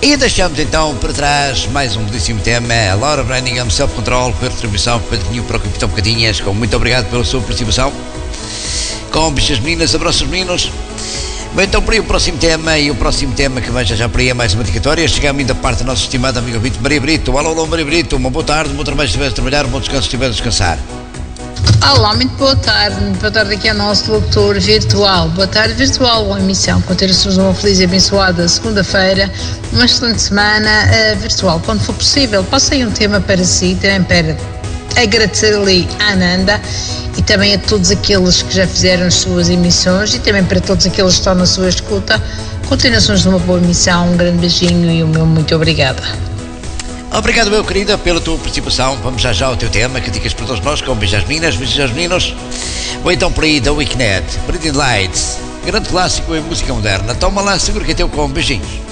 E deixamos então para trás mais um belíssimo tema, a Laura Brandingham, Self-Control, foi a retribuição, Pedrinho para o Capitão Bocadinhas, com muito obrigado pela sua participação. Com bichas meninas, abraços meninos. Bem, então por aí o próximo tema, e o próximo tema que vem já por aí é mais uma dedicatória. Chegamos da parte da nossa estimada amiga Brito, Maria Brito. Alô, Maria Brito, uma boa tarde, um bom trabalho se estiver a trabalhar, um bom descanso se estiver a descansar. Olá, muito boa tarde aqui ao nosso doutor virtual. Boa tarde virtual, boa emissão, continuações uma feliz e abençoada segunda-feira, uma excelente semana virtual, quando for possível, passem um tema para si, também para agradecer-lhe a Ananda e também a todos aqueles que já fizeram as suas emissões e também para todos aqueles que estão na sua escuta, continuações de uma boa emissão, um grande beijinho e o meu muito obrigada. Obrigado, meu querida, pela tua participação. Vamos já ao teu tema, que dicas para todos nós, com beijos às meninas, beijos aos meninos. Ou então por aí, da Weeknet, Pretty Lights, grande clássico em música moderna. Toma lá, seguro que é teu com beijinhos.